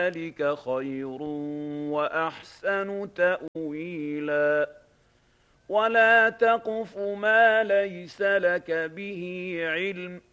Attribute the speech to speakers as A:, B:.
A: ذلك خير وأحسن تأويلا ولا تقف ما ليس لك به علم